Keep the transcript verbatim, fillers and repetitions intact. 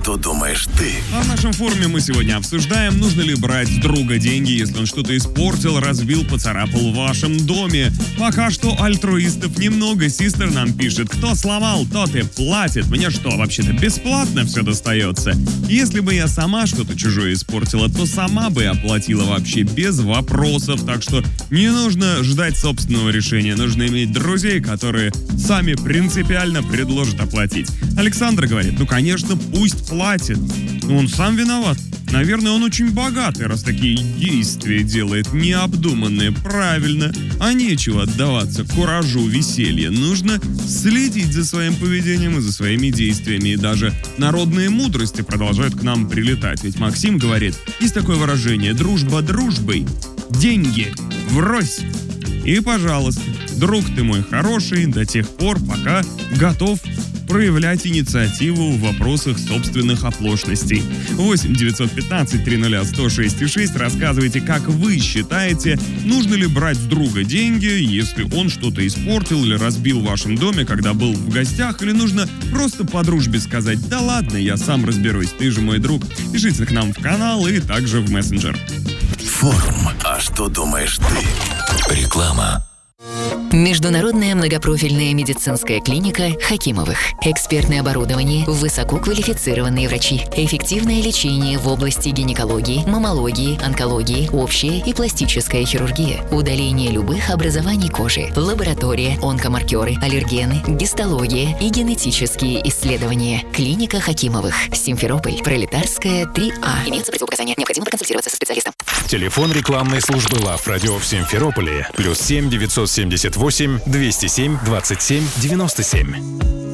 что думаешь ты? А в нашем форуме мы сегодня обсуждаем, нужно ли брать с друга деньги, если он что-то испортил, разбил, поцарапал в вашем доме. Пока что альтруистов немного. Систер нам пишет: кто сломал, тот и платит. Мне что, вообще-то бесплатно все достается? Если бы я сама что-то чужое испортила, то сама бы оплатила вообще без вопросов. Так что не нужно ждать собственного решения. Нужно иметь друзей, которые сами принципиально предложат оплатить. Александр говорит: ну, конечно, пусть платит. Он сам виноват. Наверное, он очень богатый, раз такие действия делает необдуманные. Правильно. А нечего отдаваться куражу веселья. Нужно следить за своим поведением и за своими действиями. И даже народные мудрости продолжают к нам прилетать. Ведь Максим говорит, есть такое выражение: дружба дружбой, деньги врозь. И, пожалуйста, друг ты мой хороший до тех пор, пока готов проявлять инициативу в вопросах собственных оплошностей. восемь девятьсот пятнадцать триста сто шесть шесть. Рассказывайте, как вы считаете, нужно ли брать с друга деньги, если он что-то испортил или разбил в вашем доме, когда был в гостях, или нужно просто по дружбе сказать: да ладно, я сам разберусь, ты же мой друг. Пишите к нам в канал и также в мессенджер. Форум. А что думаешь ты? Реклама. Международная многопрофильная медицинская клиника Хакимовых. Экспертное оборудование, высококвалифицированные врачи, эффективное лечение в области гинекологии, маммологии, онкологии, общая и пластическая хирургия, удаление любых образований кожи, лаборатория, онкомаркеры, аллергены, гистология и генетические исследования. Клиника Хакимовых. Симферополь. Пролетарская, три А. Имеются противопоказания. Необходимо проконсультироваться со специалистом. Телефон рекламной службы Лав Радио в Симферополе. Плюс семь девятьсот семьдесят восемь двести семь двадцать семь девяносто семь.